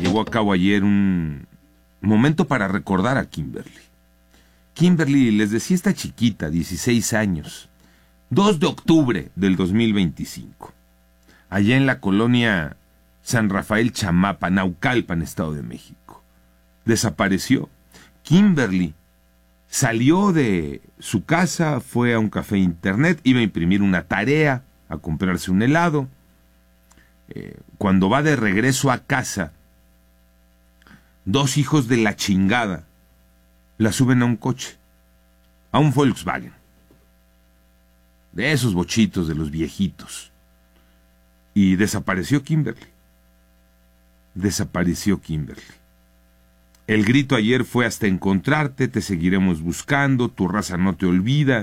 llevó a cabo ayer un momento para recordar a Kimberly. Kimberly, les decía, está chiquita, 16 años, 2 de octubre del 2025, allá en la colonia San Rafael Chamapa, Naucalpan, Estado de México. Desapareció. Kimberly salió de su casa, fue a un café internet, iba a imprimir una tarea, a comprarse un helado. Cuando va de regreso a casa, 2 hijos de la chingada la suben a un coche, a un Volkswagen, de esos bochitos de los viejitos, y desapareció Kimberly. Desapareció Kimberly. El grito ayer fue: hasta encontrarte, te seguiremos buscando, tu raza no te olvida,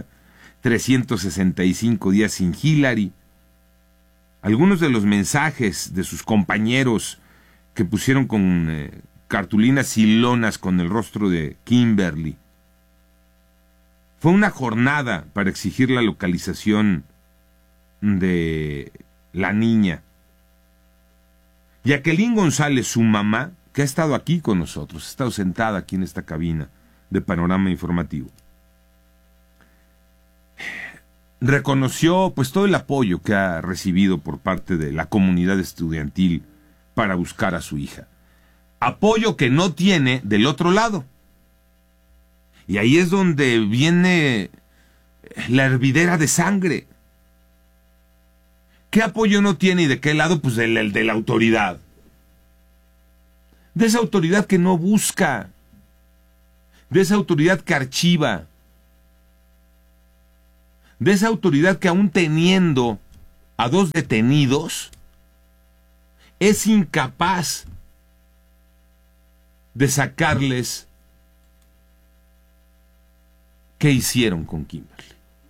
365 días sin Hillary. Algunos de los mensajes de sus compañeros que pusieron con cartulinas y lonas con el rostro de Kimberly. Fue una jornada para exigir la localización de la niña. Jacqueline González, su mamá, que ha estado aquí con nosotros, ha estado sentada aquí en esta cabina de Panorama Informativo, reconoció pues todo el apoyo que ha recibido por parte de la comunidad estudiantil para buscar a su hija. Apoyo que no tiene del otro lado. Y ahí es donde viene la hervidera de sangre. ¿Qué apoyo no tiene y de qué lado? Pues el de la autoridad. De esa autoridad que no busca. De esa autoridad que archiva. De esa autoridad que, aún teniendo a 2 detenidos, es incapaz de sacarles qué hicieron con Kimberly.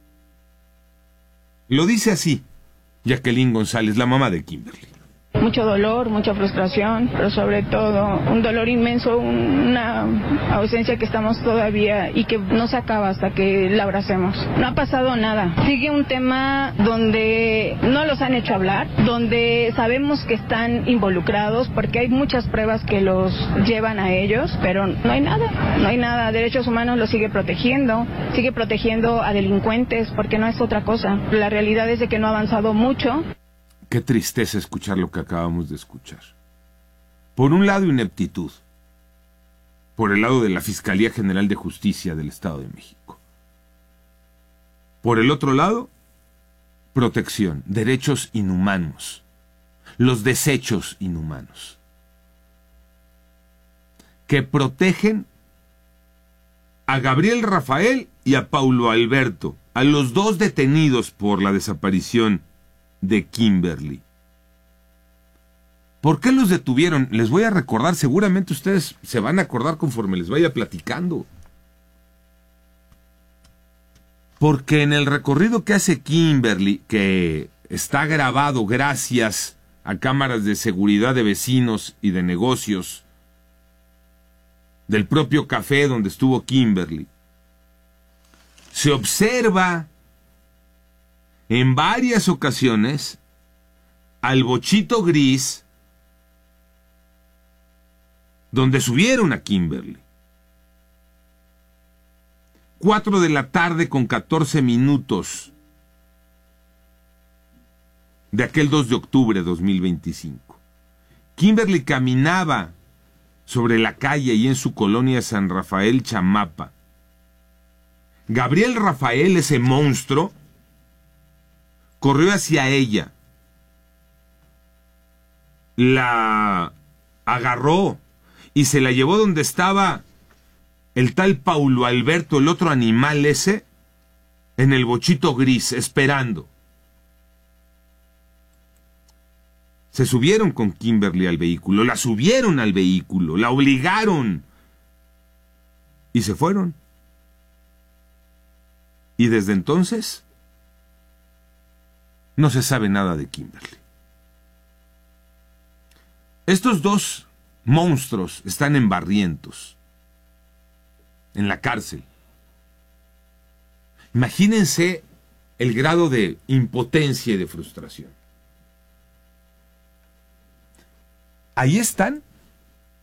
Lo dice así Jacqueline González, la mamá de Kimberly. Mucho dolor, mucha frustración, pero sobre todo un dolor inmenso, una ausencia que estamos todavía y que no se acaba hasta que la abracemos. No ha pasado nada. Sigue un tema donde no los han hecho hablar, donde sabemos que están involucrados porque hay muchas pruebas que los llevan a ellos, pero no hay nada, no hay nada. Derechos Humanos los sigue protegiendo a delincuentes porque no es otra cosa. La realidad es de que no ha avanzado mucho. Qué tristeza escuchar lo que acabamos de escuchar. Por un lado, ineptitud. Por el lado de la Fiscalía General de Justicia del Estado de México. Por el otro lado, protección, derechos inhumanos. Los desechos inhumanos. Que protegen a Gabriel Rafael y a Paulo Alberto, a los 2 detenidos por la desaparición de Kimberly. ¿Por qué los detuvieron? Les voy a recordar, seguramente ustedes se van a acordar conforme les vaya platicando. Porque en el recorrido que hace Kimberly, que está grabado gracias a cámaras de seguridad de vecinos y de negocios del propio café donde estuvo Kimberly, se observa en varias ocasiones al bochito gris donde subieron a Kimberly. 4 de la tarde con 14 minutos de aquel 2 de octubre de 2025. Kimberly caminaba sobre la calle y en su colonia San Rafael Chamapa. Gabriel Rafael, ese monstruo, corrió hacia ella, la agarró y se la llevó donde estaba el tal Paulo Alberto, el otro animal ese, en el bochito gris, esperando. Se subieron con Kimberly al vehículo, la subieron al vehículo, la obligaron y se fueron. Y desde entonces no se sabe nada de Kimberly. Estos 2 monstruos están en Barrientos, en la cárcel. Imagínense el grado de impotencia y de frustración. Ahí están,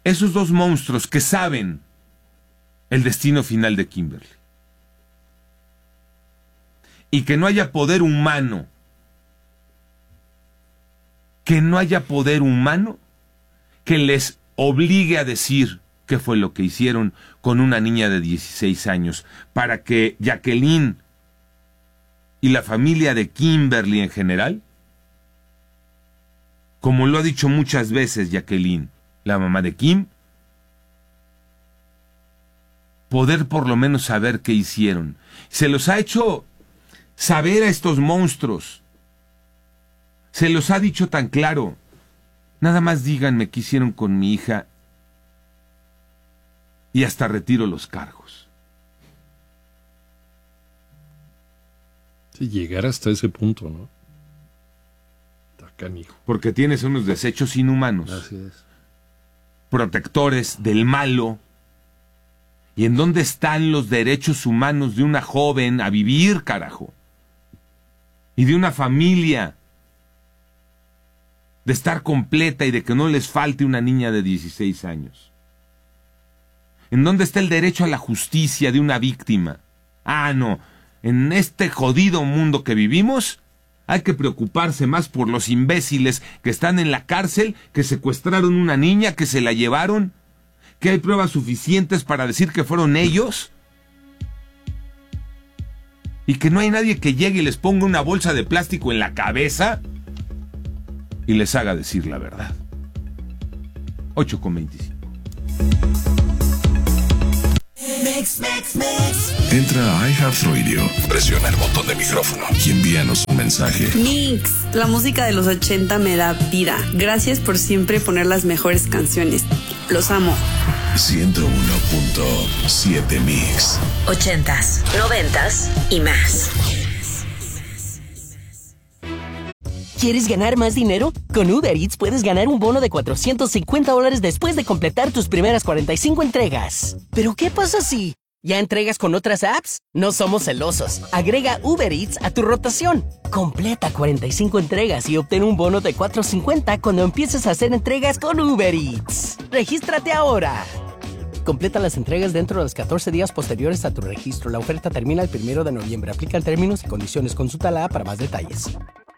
esos dos monstruos que saben el destino final de Kimberly. Y que no haya poder humano, que les obligue a decir qué fue lo que hicieron con una niña de 16 años, para que Jacqueline y la familia de Kimberly en general, como lo ha dicho muchas veces Jacqueline, la mamá de Kim, poder por lo menos saber qué hicieron. Se los ha hecho saber a estos monstruos. Se los ha dicho tan claro. Nada más díganme qué hicieron con mi hija y hasta retiro los cargos. Sí, llegar hasta ese punto, ¿no? Está canijo. Porque tienes unos desechos inhumanos. Así es. Protectores del malo. ¿Y en dónde están los derechos humanos de una joven a vivir, carajo? Y de una familia, de estar completa y de que no les falte una niña de 16 años. ¿En dónde está el derecho a la justicia de una víctima? Ah, no, en este jodido mundo que vivimos, hay que preocuparse más por los imbéciles que están en la cárcel, que secuestraron una niña, que se la llevaron, que hay pruebas suficientes para decir que fueron ellos, y que no hay nadie que llegue y les ponga una bolsa de plástico en la cabeza y les haga decir la verdad. 8:25. Entra a iHeartRadio, presiona el botón de micrófono y envíanos un mensaje. Mix, la música de los 80 me da vida. Gracias por siempre poner las mejores canciones. Los amo. 101.7 Mix. 80s, 90s y más. ¿Quieres ganar más dinero? Con Uber Eats puedes ganar un bono de $450 después de completar tus primeras 45 entregas. ¿Pero qué pasa si ya entregas con otras apps? No somos celosos. Agrega Uber Eats a tu rotación. Completa 45 entregas y obtén un bono de $450 cuando empieces a hacer entregas con Uber Eats. ¡Regístrate ahora! Completa las entregas dentro de los 14 días posteriores a tu registro. La oferta termina el 1 de noviembre. Aplican términos y condiciones. Consulta la app para más detalles.